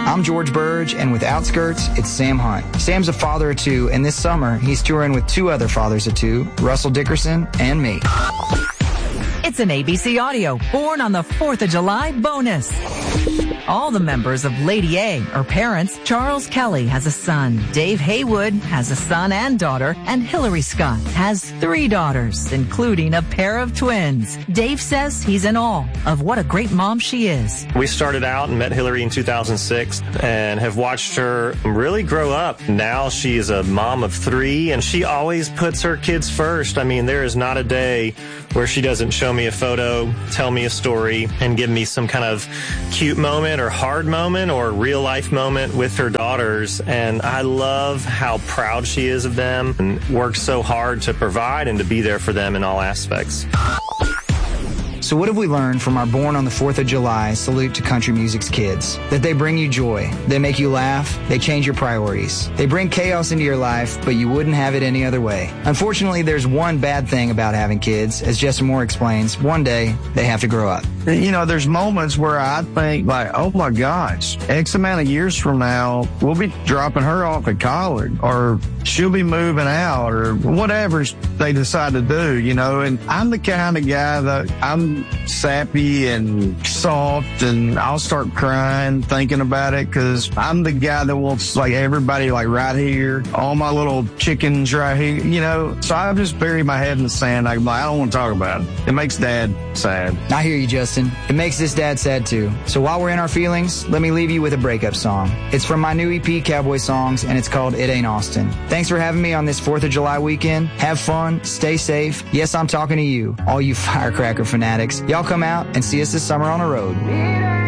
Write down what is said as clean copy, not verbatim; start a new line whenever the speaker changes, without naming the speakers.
I'm George Burge, and with Outskirts, it's Sam Hunt. Sam's a father of two, and this summer, he's touring with two other fathers of two, Russell Dickerson and me.
It's an ABC Audio Born on the 4th of July bonus. All the members of Lady A are parents. Charles Kelly has a son. Dave Haywood has a son and daughter. And Hillary Scott has 3 daughters, including a pair of twins. Dave says he's in awe of what a great mom she is.
We started out and met Hillary in 2006 and have watched her really grow up. Now she is a mom of 3, and she always puts her kids first. I mean, there is not a day where she doesn't show me a photo, tell me a story, and give me some kind of cute moment or hard moment or real life moment with her daughters. And I love how proud she is of them and works so hard to provide and to be there for them in all aspects.
So what have we learned from our Born on the 4th of July salute to country music's kids? That they bring you joy, they make you laugh, they change your priorities. They bring chaos into your life, but you wouldn't have it any other way. Unfortunately, there's one bad thing about having kids. As Justin Moore explains, one day they have to grow up.
You know, there's moments where I think like, oh my gosh, X amount of years from now, we'll be dropping her off at college, or she'll be moving out, or whatever they decide to do, you know. And I'm the kind of guy that I'm sappy and soft, and I'll start crying thinking about it, because I'm the guy that wants like everybody like right here, all my little chickens right here, you know. So I just bury my head in the sand. I don't want to talk about it. It makes Dad sad.
I hear you, Justin. It makes this dad sad too. So while we're in our feelings, let me leave you with a breakup song. It's from my new EP, Cowboy Songs, and it's called It Ain't Austin. Thanks for having me on this 4th of July weekend. Have fun, stay safe. Yes, I'm talking to you, all you firecracker fanatics. Y'all come out and see us this summer on the road.